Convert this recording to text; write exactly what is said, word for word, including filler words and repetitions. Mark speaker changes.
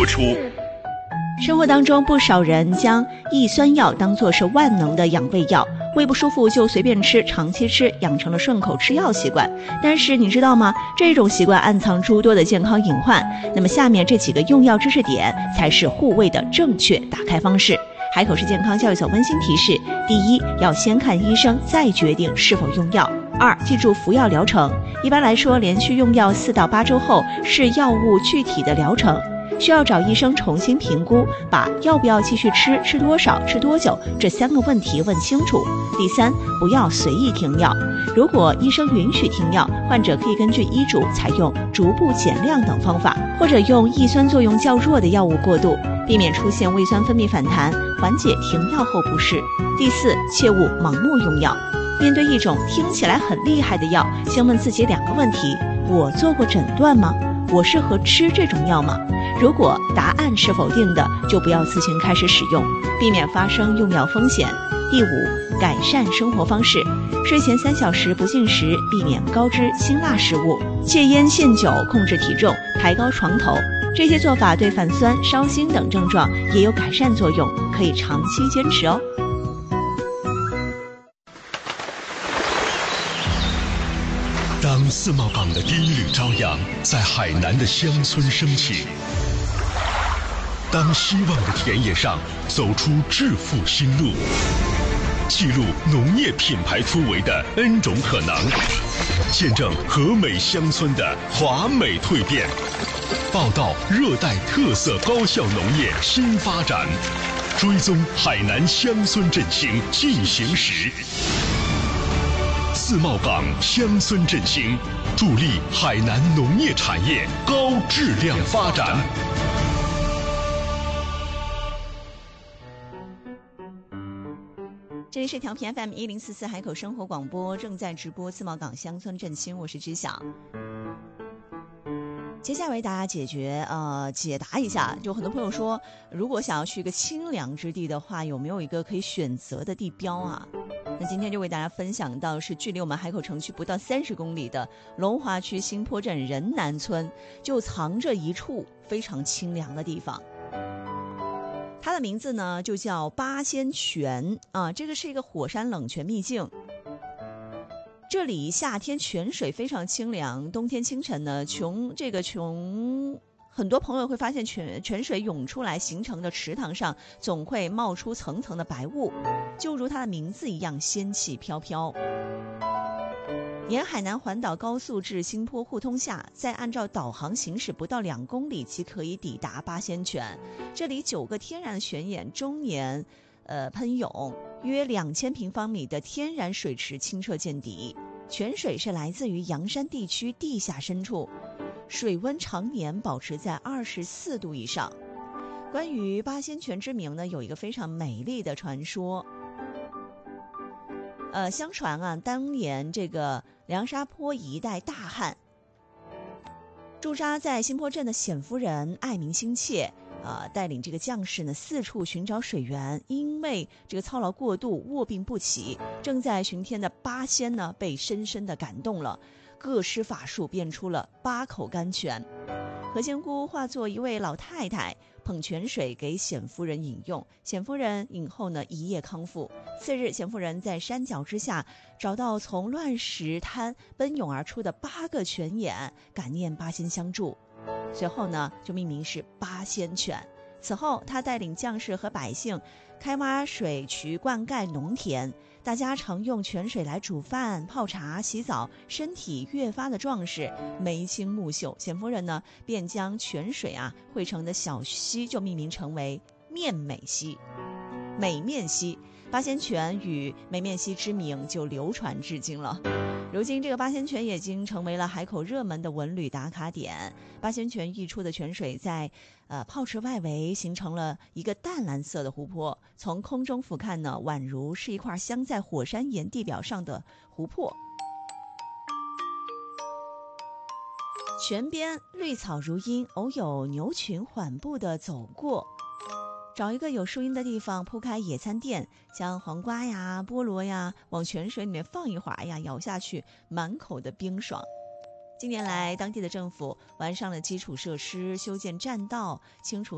Speaker 1: 出。
Speaker 2: 生活当中，不少人将抑酸药当作是万能的养胃药，胃不舒服就随便吃，长期吃，养成了顺口吃药习惯。但是你知道吗？这种习惯暗藏诸多的健康隐患。那么下面这几个用药知识点才是护胃的正确打开方式。海口市健康教育所温馨提示：第一，要先看医生，再决定是否用药。二，记住服药疗程。一般来说，连续用药四到八周后是药物具体的疗程。需要找医生重新评估，把要不要继续吃、吃多少、吃多久这三个问题问清楚。第三，不要随意停药。如果医生允许停药，患者可以根据医嘱采用逐步减量等方法，或者用抑酸作用较弱的药物过渡，避免出现胃酸分泌反弹，缓解停药后不适。第四，切勿盲目用药。面对一种听起来很厉害的药，先问自己两个问题：我做过诊断吗？我适合吃这种药吗？如果答案是否定的，就不要自行开始使用，避免发生用药风险。第五，改善生活方式，睡前三小时不进食，避免高脂辛辣食物，戒烟限酒，控制体重，抬高床头。这些做法对反酸、烧心等症状也有改善作用，可以长期坚持哦。
Speaker 1: 当自贸港的第一缕朝阳在海南的乡村升起，当希望的田野上走出致富新路，记录农业品牌突围的 N 种可能，见证和美乡村的华美蜕变，报道热带特色高效农业新发展，追踪海南乡村振兴进行时。自贸港乡村振兴，助力海南农业产业高质量发展。
Speaker 2: 这里是调频 F M 一零四四海口生活广播，正在直播自贸港乡村振兴，我是知晓。接下来为大家解决呃解答一下，就很多朋友说，如果想要去一个清凉之地的话，有没有一个可以选择的地标啊？那今天就为大家分享到是距离我们海口城区不到三十公里的龙华区新坡镇仁南村，就藏着一处非常清凉的地方。它的名字呢就叫八仙泉啊，这个是一个火山冷泉秘境。这里夏天泉水非常清凉，冬天清晨呢，从这个从很多朋友会发现泉泉水涌出来形成的池塘上总会冒出层层的白雾，就如它的名字一样，仙气飘飘。沿海南环岛高速至新坡互通下，再按照导航行驶不到两公里即可以抵达八仙泉。这里九个天然的泉眼终年呃喷涌，约两千平方米的天然水池清澈见底。泉水是来自于阳山地区地下深处，水温常年保持在二十四度以上。关于八仙泉之名呢，有一个非常美丽的传说。呃，相传啊，当年这个凉沙坡一带大旱，驻扎在新坡镇的显夫人爱民心切，呃，带领这个将士呢四处寻找水源，因为这个操劳过度，卧病不起。正在巡天的八仙呢，被深深的感动了，各施法术变出了八口甘泉。何仙姑化作一位老太太，捧泉水给显夫人饮用，显夫人饮后呢一夜康复。次日，显夫人在山脚之下找到从乱石滩奔涌而出的八个泉眼，感念八仙相助，随后呢就命名是八仙泉。此后他带领将士和百姓开挖水渠灌溉农田，大家常用泉水来煮饭、泡茶、洗澡，身体越发的壮实，眉清目秀。显夫人呢便将泉水啊汇成的小溪就命名成为面美溪、美面溪。八仙泉与美面溪之名就流传至今了。如今这个八仙泉已经成为了海口热门的文旅打卡点。八仙泉溢出的泉水在呃泡池外围形成了一个淡蓝色的湖泊，从空中俯瞰呢，宛如是一块镶在火山岩地表上的湖泊。泉边绿草如茵，偶有牛群缓步地走过。找一个有树荫的地方铺开野餐垫，将黄瓜呀、菠萝呀往泉水里面放一会儿，哎呀，咬下去满口的冰爽。近年来，当地的政府完善了基础设施，修建栈道，清除